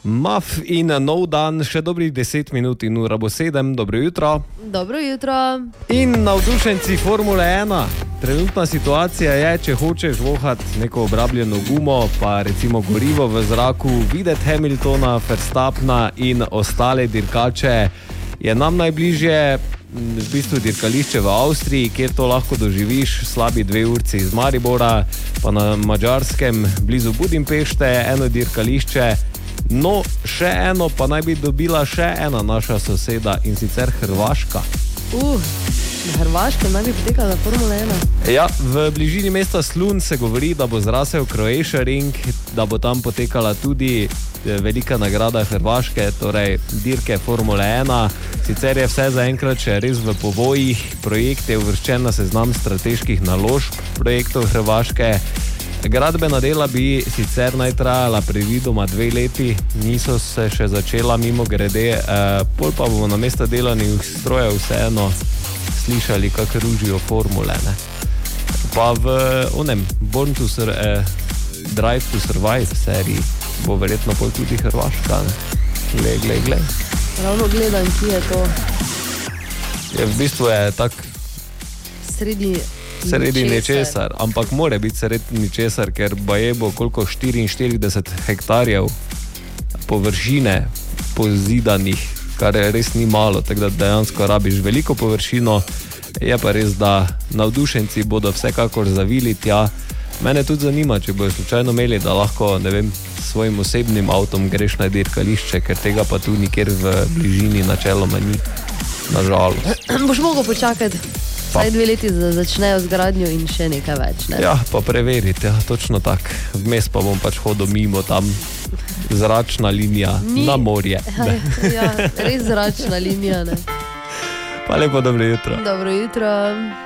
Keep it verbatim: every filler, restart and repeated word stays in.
Maf in nov dan, še dobrih deset minut in ura bo sedem. Dobro jutro. Dobro jutro. In navdušenci Formule ena. Trenutna situacija je, če hočeš vohati neko obrabljeno gumo, pa recimo gorivo v zraku, videti Hamiltona, Verstappena in ostale dirkače, je nam najbližje v bistvu dirkališče v Avstriji, kjer to lahko doživiš slabi dve urci iz Maribora, pa na Madžarskem blizu Budimpešte eno dirkališče. No, še eno pa naj bi dobila še ena naša soseda, in sicer Hrvaška. Uh, na Hrvaškem naj bi potekala Formula ena. Ja, v bližini mesta Slun se govori, da bo zrasel Croatia Ring, da bo tam potekala tudi velika nagrada Hrvaške, torej dirke Formule ena. Sicer je vse zaenkrat še res v povojih, projekt je uvrščen na seznam strateških naložb projektov Hrvaške. Gradbena dela bi sicer naj trajala predvidoma dve leti, niso se še začela mimo grede, eh, pol pa bomo na mesto delanih strojev vseeno slišali, kako ružijo formule. Ne? Pa v onem Born to Sur- eh, Drive to Survive seriji bo verjetno pol tudi Hrvaška. Glej, glej, glej. Ravno gledam, ki je to. Je, v bistvu je tak Sredi... Sredi ničesar, ampak mora biti sredi ničesar, ker baje bo koliko štiriinštirideset hektarjev površine pozidanih, kar res ni malo, tako da dejansko rabiš veliko površino. Je pa res, da navdušenci bodo vsekakor zavili tja. Mene tudi zanima, če bojo slučajno imeli, da lahko, ne vem, s svojim osebnim avtom greš na dirkališče, ker tega pa tu nikjer v bližini načeloma ni, nažalost. Boš mogel počakati. Saj dve leti začnejo z gradnjo in še nekaj več, ne? Ja, pa preveriti, ja, točno tak. Vmes pa bom pač hodil mimo tam, zračna linija Ni. na morje. Ja, res zračna linija, ne? Pa lepo dobro jutro. Dobro jutro.